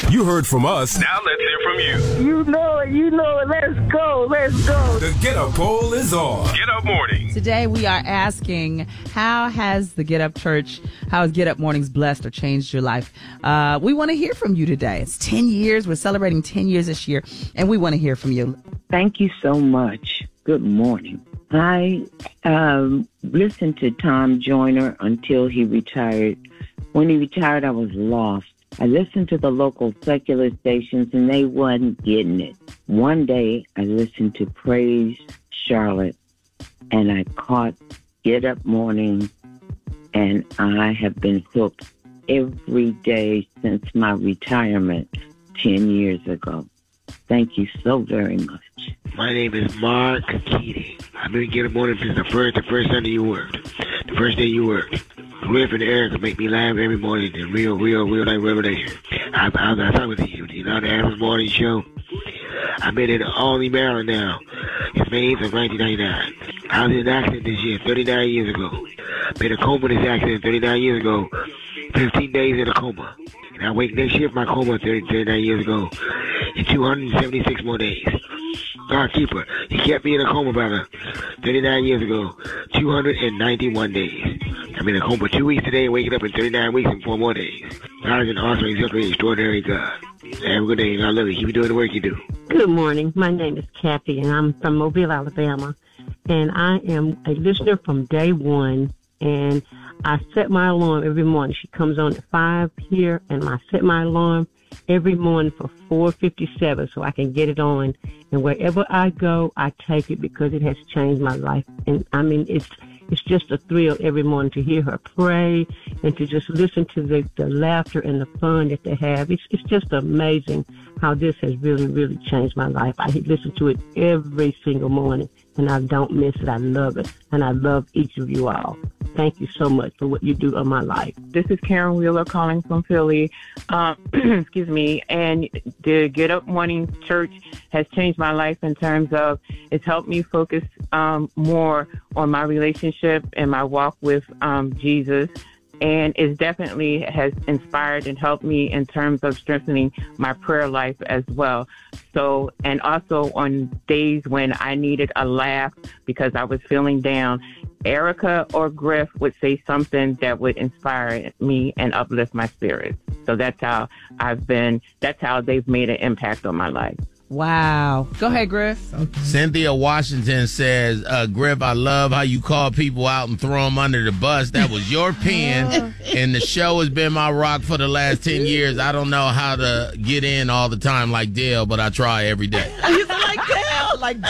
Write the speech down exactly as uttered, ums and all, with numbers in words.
You heard from us. Now let's hear from you. You know it. You know it. Let's go. Let's go. The Get Up poll is on. Get Up Morning. Today we are asking, how has the Get Up Church, how has Get Up Mornings blessed or changed your life? Uh, we want to hear from you today. It's ten years. We're celebrating ten years this year, and we want to hear from you. Thank you so much. Good morning. I um, listened to Tom Joyner until he retired. When he retired, I was lost. I listened to the local secular stations, and they wasn't getting it. One day, I listened to Praise Charlotte, and I caught Get Up Morning, and I have been hooked every day since my retirement ten years ago. Thank you so very much. My name is Mark Keating. I've been Get Up Morning since the first, the first Sunday you worked. The first day you worked. Griff and Erica make me laugh every morning. The real, real, real life revelation. I, I, I thought with you. You know the Adams Morning Show? I've been in Albany, Maryland now. It's May eighth of nineteen ninety-nine. I was in an accident this year, thirty-nine years ago. Been in a coma this accident thirty-nine years ago. fifteen days in a coma. And I wake next year from my coma thirty, thirty-nine years ago. In two hundred seventy-six more days. God keeper, he kept me in a coma, brother. thirty-nine years ago. two hundred ninety-one days. I'm in a coma two weeks today, waking up in thirty-nine weeks and four more days. God is an awesome, exemplary, extraordinary God. Have a good day, and I love you. Keep doing the work you do. Good morning. My name is Kathy, and I'm from Mobile, Alabama. And I am a listener from day one, and I set my alarm every morning. She comes on at five here, and I set my alarm every morning for four fifty-seven so I can get it on. And wherever I go, I take it because it has changed my life. And, I mean, it's it's just a thrill every morning to hear her pray and to just listen to the, the laughter and the fun that they have. It's, it's just amazing how this has really, really changed my life. I listen to it every single morning, and I don't miss it. I love it, and I love each of you all. Thank you so much for what you do in my life. This is Karen Wheeler calling from Philly. Um, excuse me. And the Get Up Morning Church has changed my life in terms of it's helped me focus um, more on my relationship and my walk with um, Jesus. And it definitely has inspired and helped me in terms of strengthening my prayer life as well. So, and also on days when I needed a laugh because I was feeling down, Erica or Griff would say something that would inspire me and uplift my spirits. So that's how I've been, that's how they've made an impact on my life. Wow. Go ahead, Griff. Cynthia Washington says, uh, Griff, I love how you call people out and throw them under the bus. That was your pen, and the show has been my rock for the last ten years. I don't know how to get in all the time like Dale, but I try every day. I used to like Dale. Like